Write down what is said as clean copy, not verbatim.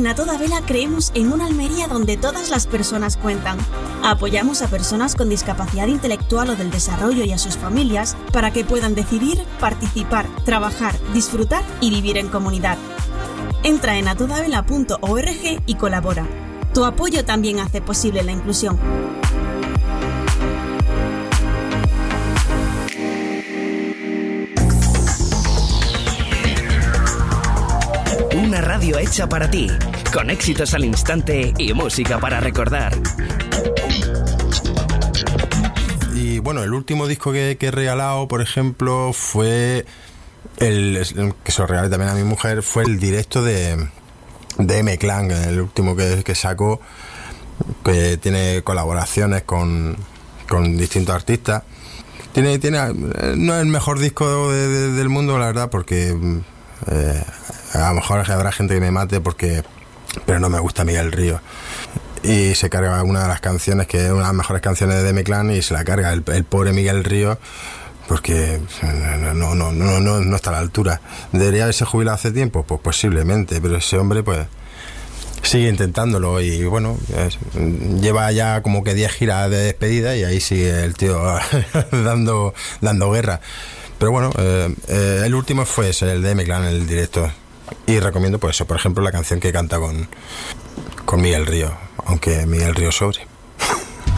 A Toda Vela creemos en una Almería donde todas las personas cuentan. Apoyamos a personas con discapacidad intelectual o del desarrollo y a sus familias para que puedan decidir, participar, trabajar, disfrutar y vivir en comunidad. Entra en atodavela.org y colabora. Tu apoyo también hace posible la inclusión. Una radio hecha para ti, con éxitos al instante y música para recordar. Y bueno, el último disco que he regalado, por ejemplo, fue que se lo regalé también a mi mujer, fue el directo de M-Clan, el último que sacó, que tiene colaboraciones con distintos artistas. No es el mejor disco del mundo, la verdad, porque a lo mejor habrá gente que me mate pero no me gusta Miguel Ríos. Y se carga una de las canciones, que es una de las mejores canciones de M-Clan, y se la carga el pobre Miguel Ríos, porque no está a la altura. ¿Debería haberse jubilado hace tiempo? Pues posiblemente, pero ese hombre pues sigue intentándolo, y bueno, lleva ya como que 10 giras de despedida y ahí sigue el tío dando guerra. Pero bueno, el último fue ese, el de M-Clan, el directo. Y recomiendo pues eso, por ejemplo, la canción que canta con Miguel Ríos, aunque Miguel Ríos sobre.